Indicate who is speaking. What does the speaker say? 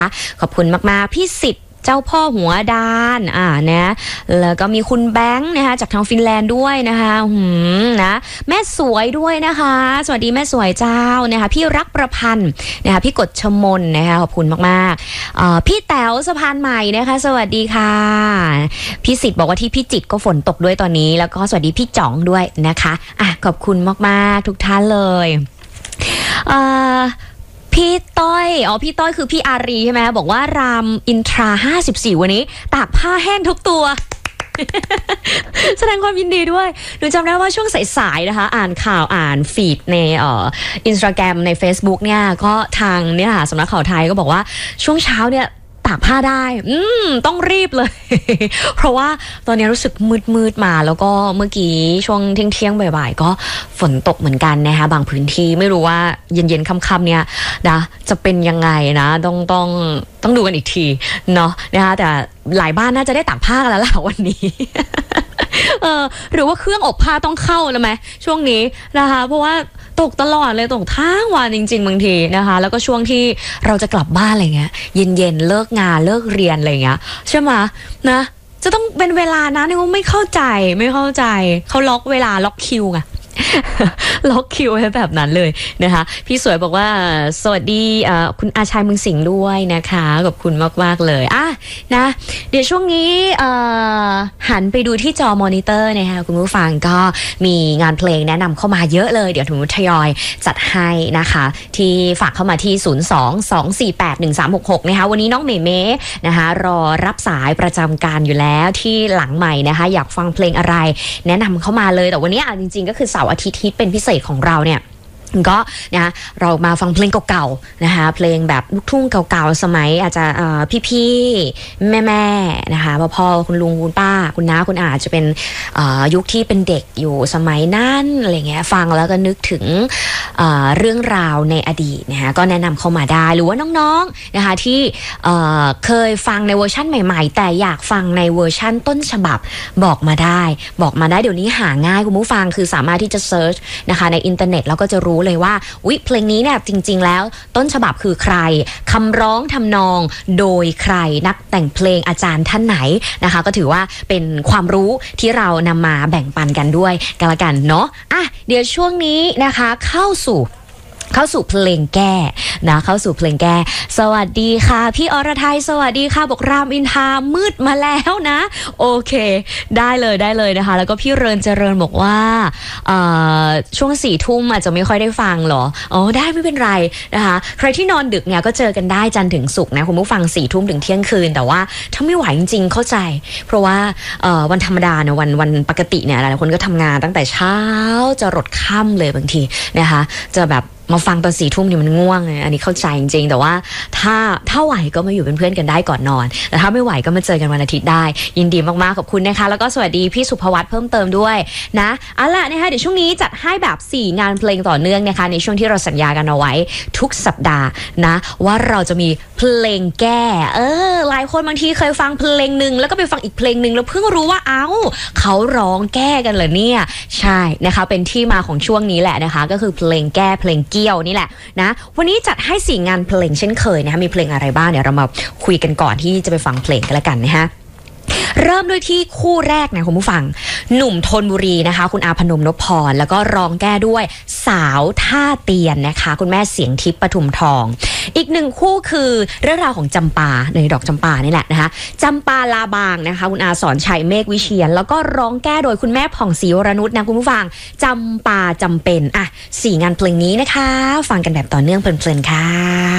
Speaker 1: ขอบคุณมากๆพี่สิทธิ์เจ้าพ่อหัวดานนะแล้วก็มีคุณแบงค์นะคะจากทางฟินแลนด์ด้วยนะคะนะแม่สวยด้วยนะคะสวัสดีแม่สวยเจ้านะคะพี่รักประพันธ์นะคะพี่กฎชมนนะคะขอบคุณมากๆพี่แต๋วสะพานใหม่นะคะสวัสดีค่ะพี่สิทธิ์บอกว่าที่พี่จิตรก็ฝนตกด้วยตอนนี้แล้วก็สวัสดีพี่จ๋องด้วยนะคะขอบคุณมากๆทุกท่านเลยพี่ต้อยพี่ต้อยคือพี่อารีใช่ไหมบอกว่ารามอินทรา54วันนี้ตากผ้าแห้งทุกตัว แสดงความยินดีด้วยหนูจำได้ว่าช่วงสายๆนะคะอ่านข่าวอ่านฟีดในInstagram ใน Facebook เนี่ยก็ทางเนี่ยสำนักข่าวไทยก็บอกว่าช่วงเช้าเนี่ยตากผ้าได้ต้องรีบเลย เพราะว่าตอนนี้รู้สึกมืดมาแล้วก็เมื่อกี้ช่วงเที่ยงบ่ายๆก็ฝนตกเหมือนกันนะคะบางพื้นที่ไม่รู้ว่าเย็นๆค่ำๆเนี่ยนะจะเป็นยังไงนะต้องดูกันอีกทีเนาะนะคะแต่หลายบ้านน่าจะได้ตากผ้ากันแล้วล่ะวันนี้ หรือว่าเครื่องอบผ้าต้องเข้าแล้วไหมช่วงนี้นะคะเพราะว่าตกตลอดเลยตกทั้งวันจริงๆบางทีนะคะแล้วก็ช่วงที่เราจะกลับบ้านอะไรเงี้ยเย็นๆเลิกงานเลิกเรียนอะไรเงี้ยใช่ไหมนะจะต้องเป็นเวลานะนี่ก็ไม่เข้าใจเขาล็อกเวลาล็อกคิวไง ล็อกคิวให้แบบนั้นเลยนะคะพี่สวยบอกว่าสวัสดีคุณอาชัยเมืองสิงห์ด้วยนะคะขอบคุณมากๆเลยนะเดี๋ยวช่วงนี้หันไปดูที่จอมอนิเตอร์นะคะคุณผู้ฟังก็มีงานเพลงแนะนำเข้ามาเยอะเลยเดี๋ยวถุงทยอยจัดให้นะคะที่ฝากเข้ามาที่02-248-1366นะคะวันนี้น้องเมย์นะคะรอรับสายประจำการอยู่แล้วที่หลังใหม่นะคะอยากฟังเพลงอะไรแนะนำเข้ามาเลยแต่วันนี้จริงๆก็คือเสาร์อาทิตย์ที่เป็นพิเศษของเราเนี่ยก็นะเรามาฟังเพลงเก่าๆนะคะเพลงแบบลูกทุ่งเก่าๆสมัยอาจจะพี่ๆแม่ๆนะคะพ่อคุณลุงคุณป้าคุณน้าคุณอาจะเป็นยุคที่เป็นเด็กอยู่สมัยนั้นอะไรเงี้ยฟังแล้วก็นึกถึงเรื่องราวในอดีตนะคะก็แนะนำเข้ามาได้หรือว่าน้องๆนะคะที่เคยฟังในเวอร์ชั่นใหม่ๆแต่อยากฟังในเวอร์ชั่นต้นฉบับบอกมาได้เดี๋ยวนี้หาง่ายคุณผู้ฟังคือสามารถที่จะเซิร์ชนะคะในอินเทอร์เน็ตแล้วก็จะรู้เลยว่าเพลงนี้เนี่ยจริงๆแล้วต้นฉบับคือใครคำร้องทำนองโดยใครนักแต่งเพลงอาจารย์ท่านไหนนะคะก็ถือว่าเป็นความรู้ที่เรานำมาแบ่งปันกันด้วยกันละกันเนาะเดี๋ยวช่วงนี้นะคะเข้าสู่เพลงแก้นะเข้าสู่เพลงแก้สวัสดีค่ะพี่อรทัยสวัสดีค่ะบอกรามอินทรามืดมาแล้วนะโอเคได้เลยนะคะแล้วก็พี่เจริญบอกว่าช่วง4 ทุ่มอาจจะไม่ค่อยได้ฟังหรอได้ไม่เป็นไรนะคะใครที่นอนดึกเนี่ยก็เจอกันได้จันทร์ถึงศุกร์นะคุณผู้ฟัง4 ทุ่มถึงเที่ยงคืนแต่ว่าถ้าไม่ไหวจริงๆเข้าใจเพราะว่าวันธรรมดาเนี่ยวันปกติเนี่ยหลายคนก็ทำงานตั้งแต่เช้าจะรดค่ำเลยบางทีนะคะจะแบบมาฟังตอน4 ทุ่มนี่มันง่วงอันนี้เข้าใจจริงๆแต่ว่าถ้าไหวก็มาอยู่เป็นเพื่อนกันได้ก่อนนอนแต่ถ้าไม่ไหวก็มาเจอกันวันอาทิตย์ได้ยินดีมากๆขอบคุณนะคะแล้วก็สวัสดีพี่สุภวัฒน์เพิ่มเติมด้วยนะเอาล่ะนะคะเดี๋ยวช่วงนี้จัดให้แบบ4งานเพลงต่อเนื่องนะคะในช่วงที่เราสัญญากันเอาไว้ทุกสัปดาห์นะว่าเราจะมีเพลงแก้หลายคนบางทีเคยฟังเพลงนึงแล้วก็ไปฟังอีกเพลงนึงแล้วเพิ่งรู้ว่าเขาร้องแก้กันเหรอเนี่ยใช่นะคะเป็นที่มาของช่วงนี้แหละนะคะก็คือเพลงแก้เพลงเกี้ยวนี่แหละนะวันนี้จัดให้4งานเพลงเช่นเคยนะคะมีเพลงอะไรบ้างเดี๋ยวเรามาคุยกันก่อนที่จะไปฟังเพลงกันละกันนะคะเริ่มด้วยที่คู่แรกนะคุณผู้ฟังหนุ่มธนบุรีนะคะคุณอาพนมนพพรแล้วก็ร้องแก้ด้วยสาวท่าเตียนนะคะคุณแม่เสียงทิพย์ปทุมทองอีกหนึ่งคู่คือเรื่องราวของจำปาในดอกจำปานี่แหละนะคะจำปาลาบางนะคะคุณอาสอนชัยเมฆวิเชียรแล้วก็ร้องแก้โดยคุณแม่ผ่องศรีวรนุชนะคุณผู้ฟังจำปาจำเป็น4งานเพลงนี้นะคะฟังกันแบบต่อเนื่องเพลินๆค่ะ